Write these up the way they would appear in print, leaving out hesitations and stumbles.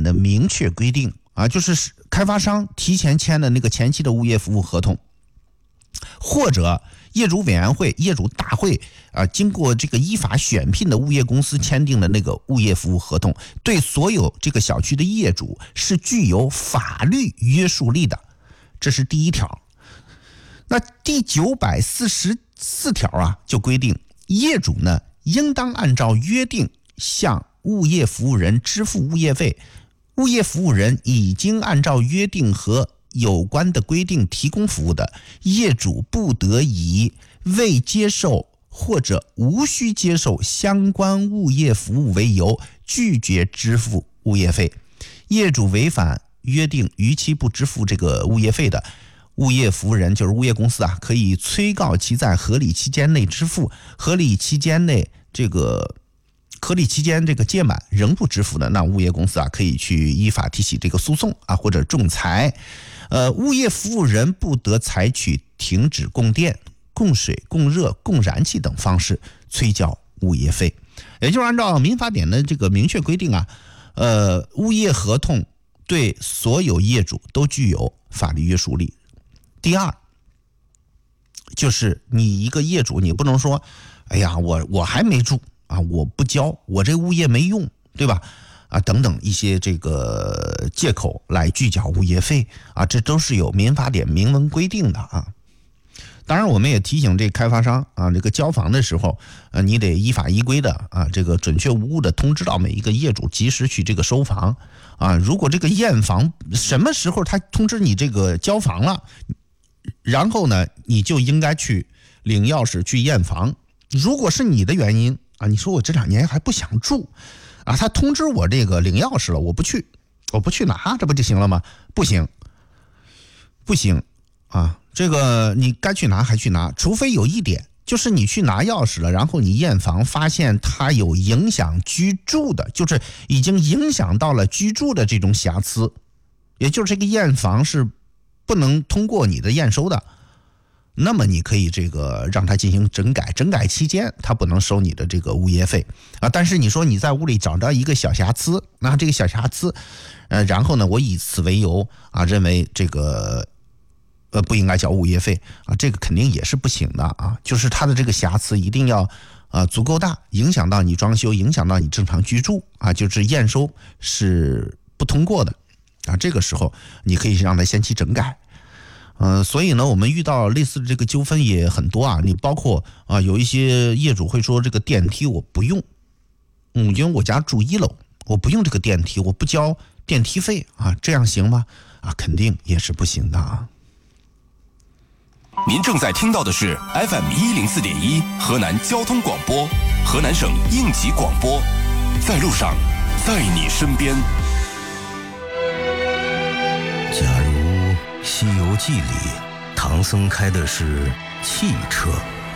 的明确规定啊，就是开发商提前签的那个前期的物业服务合同，或者业主委员会、业主大会啊，经过这个依法选聘的物业公司签订的那个物业服务合同，对所有这个小区的业主是具有法律约束力的，这是第一条。那第944条啊，就规定业主呢应当按照约定向物业服务人支付物业费，物业服务人已经按照约定和有关的规定提供服务的，业主不得以未接受或者无需接受相关物业服务为由拒绝支付物业费。业主违反约定逾期不支付这个物业费的，物业服务人就是物业公司啊，可以催告其在合理期间内支付，合理期间这个届满仍不支付的，那物业公司啊可以去依法提起这个诉讼啊，或者仲裁。物业服务人不得采取停止供电、供水、供热、供燃气等方式催缴物业费。也就是按照民法典的这个明确规定啊，物业合同对所有业主都具有法律约束力。第二，就是你一个业主，你不能说，哎呀，我还没住啊，我不交，我这物业没用，对吧？啊，等等一些这个借口来拒缴物业费啊，这都是有民法典明文规定的啊。当然，我们也提醒这开发商啊，这个交房的时候，你得依法依规的啊，这个准确无误的通知到每一个业主，及时去这个收房啊。如果这个验房什么时候他通知你这个交房了，然后呢，你就应该去领钥匙去验房。如果是你的原因啊，你说我这2年还不想住啊，他通知我这个领钥匙了，我不去拿，这不就行了吗？不行啊，这个你该去拿还去拿，除非有一点，就是你去拿钥匙了，然后你验房发现它有影响居住的，就是已经影响到了居住的这种瑕疵，也就是这个验房是不能通过你的验收的，那么你可以这个让他进行整改，整改期间他不能收你的这个物业费啊。但是你说你在屋里找到一个小瑕疵，那这个小瑕疵，然后呢，我以此为由啊，认为这个不应该交物业费啊，这个肯定也是不行的啊。就是他的这个瑕疵一定要足够大，影响到你装修，影响到你正常居住啊，就是验收是不通过的啊。这个时候你可以让他先期整改。所以呢，我们遇到类似的这个纠纷也很多啊。你包括啊，有一些业主会说这个电梯我不用，因为我家住1楼，我不用这个电梯，我不交电梯费啊，这样行吗？啊，肯定也是不行的啊。 您正在听到的是 FM104.1 河南交通广播，河南省应急广播，在路上，在你身边。 假如《西游记》里唐僧开的是汽车，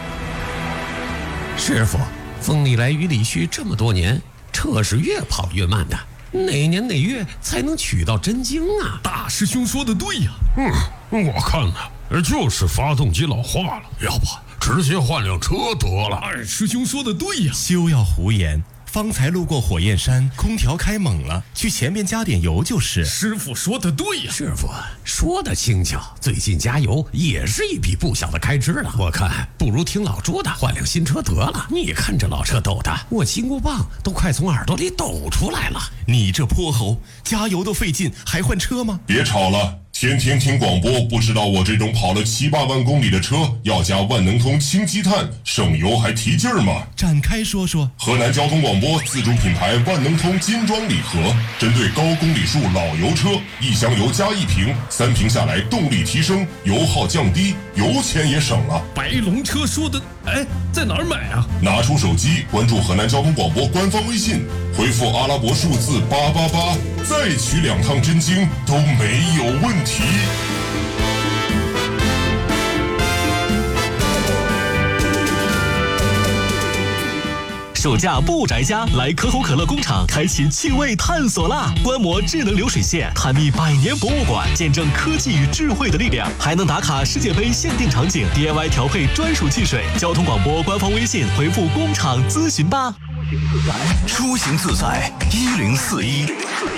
师傅，风里来雨里去这么多年，车是越跑越慢的，哪年哪月才能取到真经啊？ 大师兄说的对呀，我看呢，就是发动机老化了，要不直接换辆车得了。二师兄说的对呀， 休要胡言。方才路过火焰山，空调开猛了，去前面加点油就是。 师傅说的对呀， 师傅说的轻巧，最近加油也是一笔不小的开支了。我看不如听老朱的，换辆新车得了。你看这老车抖的，我金箍棒都快从耳朵里抖出来了。 你这泼猴，加油都费劲，还换车吗？ 别吵了。天天听广播，不知道我这种跑了7、8万公里的车要加万能通氢积碳，省油还提劲儿吗？ 展开说说。 河南交通广播自主品牌万能通金装礼盒，针对高公里数老油车，1箱油加1瓶，3瓶下来动力提升，油耗降低，油钱也省了。 白龙车说的，在哪儿买啊？ 拿出手机关注河南交通广播官方微信，回复阿拉伯数字888，再取2趟真经都没有问题。 暑假不宅家，来可口可乐工厂开启趣味探索啦！观摩智能流水线，探秘100年博物馆，见证科技与智慧的力量，还能打卡世界杯限定场景， DIY 调配专属汽水。交通广播官方微信回复工厂咨询吧。 出行自在，1041。